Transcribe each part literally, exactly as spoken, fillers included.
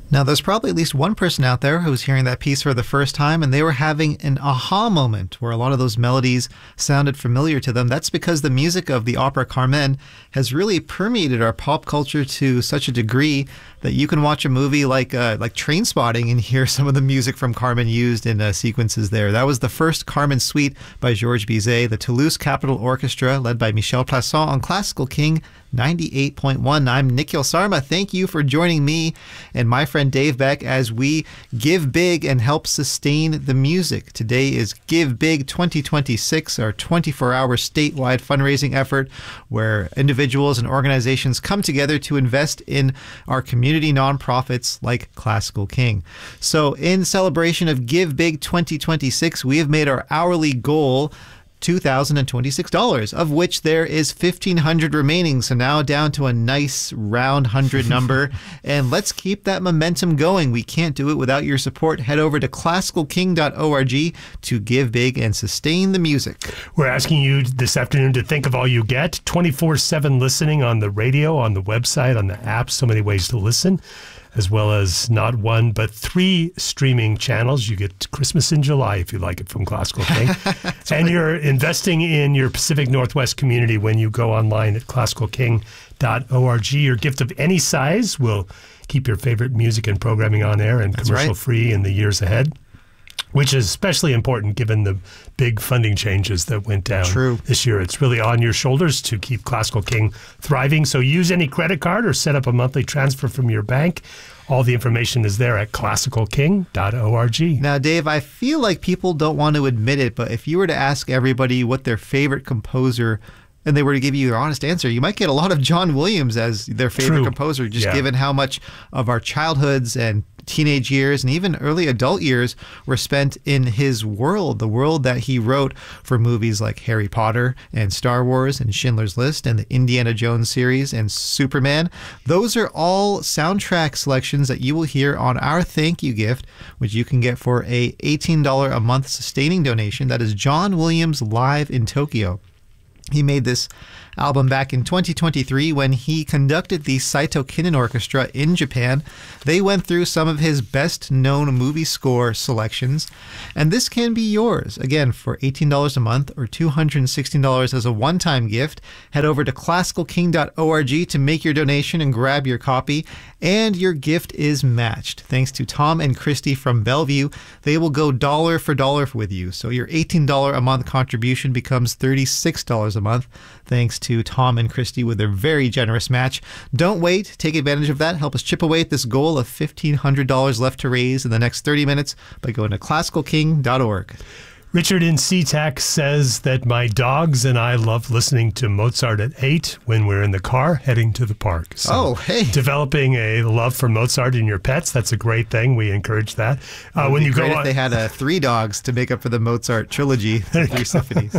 Now, there's probably at least one person out there who's hearing that piece for the first time, and they were having an aha moment where a lot of those melodies sounded familiar to them. That's because the music of the opera Carmen has really permeated our pop culture to such a degree that you can watch a movie like uh, like Trainspotting and hear some of the music from Carmen used in uh, sequences there. That was the first Carmen suite by Georges Bizet, the Toulouse Capitol Orchestra, led by Michel Plasson on Classical King ninety-eight point one. I'm Nikhil Sarma. Thank you for joining me and my friend Dave Beck as we give big and help sustain the music. Today is Give Big twenty twenty-six, our twenty-four hour statewide fundraising effort where individuals and organizations come together to invest in our community nonprofits like Classical King. So in celebration of Give Big twenty twenty-six, we have made our hourly goal two thousand twenty-six dollars, of which there is fifteen hundred dollars remaining. So now down to a nice round hundred number. And let's keep that momentum going. We can't do it without your support. Head over to classical king dot org to give big and sustain the music. We're asking you this afternoon to think of all you get. twenty-four seven listening on the radio, on the website, on the app. So many ways to listen, as well as not one, but three streaming channels. You get Christmas in July, if you like it, from Classical King. And you're investing in your Pacific Northwest community when you go online at classical king dot org. Your gift of any size will keep your favorite music and programming on air and commercial-free in the years ahead, which is especially important given the big funding changes that went down True. this year. It's really on your shoulders to keep Classical King thriving. So use any credit card or set up a monthly transfer from your bank. All the information is there at classical king dot org. Now, Dave, I feel like people don't want to admit it, but if you were to ask everybody what their favorite composer and they were to give you your honest answer, you might get a lot of John Williams as their favorite True. composer, just Yeah. given how much of our childhoods and teenage years and even early adult years were spent in his world, the world that he wrote for movies like Harry Potter and Star Wars and Schindler's List and the Indiana Jones series and Superman. Those are all soundtrack selections that you will hear on our thank you gift, which you can get for a eighteen dollars a month sustaining donation. That is John Williams Live in Tokyo. He made this album back in twenty twenty-three when he conducted the Saito Kinen Orchestra in Japan. They went through some of his best known movie score selections, and this can be yours. Again, for eighteen dollars a month or two hundred sixteen dollars as a one-time gift. Head over to classical king dot org to make your donation and grab your copy, and your gift is matched. Thanks to Tom and Christy from Bellevue, they will go dollar for dollar with you. So your eighteen dollars a month contribution becomes thirty-six dollars a month, thanks to Tom and Christy with their very generous match. Don't wait. Take advantage of that. Help us chip away at this goal of fifteen hundred dollars left to raise in the next thirty minutes by going to classical king dot org. Richard in SeaTac says that my dogs and I love listening to Mozart at eight when we're in the car heading to the park. So oh, hey. Developing a love for Mozart in your pets, that's a great thing. We encourage that. Uh, when be you great go if on, they had uh, three dogs to make up for the Mozart trilogy, the three symphonies.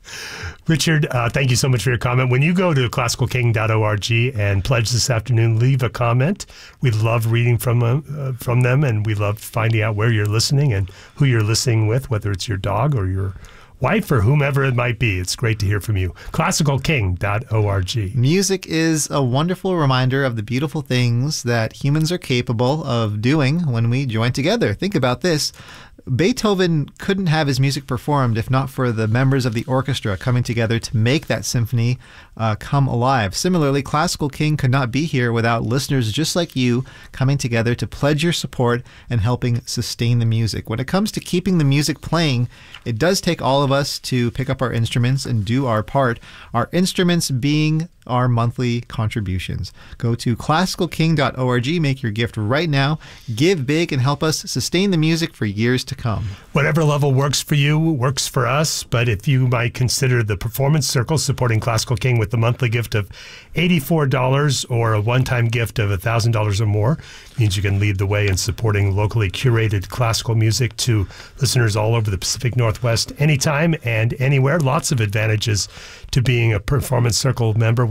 Richard, uh, thank you so much for your comment. When you go to classical king dot org and pledge this afternoon, leave a comment. We love reading from uh, from them, and we love finding out where you're listening and who you're listening with, whether it's your dog or your wife or whomever it might be. It's great to hear from you. classical king dot org. Music is a wonderful reminder of the beautiful things that humans are capable of doing when we join together. Think about this. Beethoven couldn't have his music performed if not for the members of the orchestra coming together to make that symphony uh, come alive. Similarly, Classical King could not be here without listeners just like you coming together to pledge your support and helping sustain the music. When it comes to keeping the music playing, it does take all of us to pick up our instruments and do our part. Our instruments being our monthly contributions. Go to classical king dot org, make your gift right now, give big, and help us sustain the music for years to come. Whatever level works for you works for us, but if you might consider the Performance Circle supporting Classical King with the monthly gift of eighty-four dollars or a one-time gift of one thousand dollars or more, means you can lead the way in supporting locally curated classical music to listeners all over the Pacific Northwest anytime and anywhere. Lots of advantages to being a Performance Circle member. We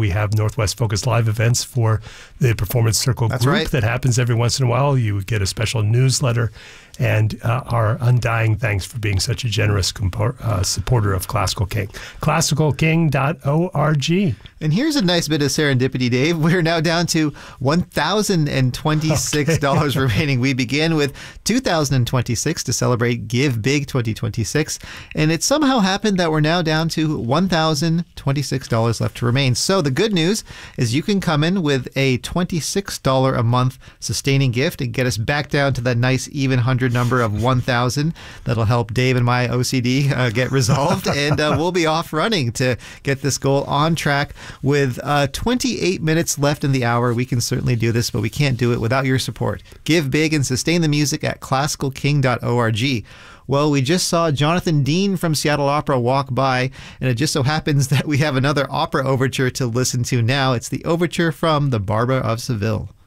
we have Northwest Focus live events for the Performance Circle That's group right. that happens every once in a while. You get a special newsletter, and uh, our undying thanks for being such a generous compor- uh, supporter of Classical King. classical king dot org. And here's a nice bit of serendipity, Dave. We're now down to one thousand twenty-six dollars okay. remaining. We began with two thousand twenty-six to celebrate Give Big twenty twenty-six, and it somehow happened that we're now down to one thousand twenty-six dollars left to remain. So the good news is you can come in with a twenty-six dollars a month sustaining gift and get us back down to that nice even hundred number of one thousand. That'll help Dave and my O C D uh, get resolved, and uh, we'll be off running to get this goal on track. With uh, twenty-eight minutes left in the hour, we can certainly do this, but we can't do it without your support. Give big and sustain the music at classical king dot org. Well, we just saw Jonathan Dean from Seattle Opera walk by, and it just so happens that we have another opera overture to listen to now. It's the overture from The Barber of Seville.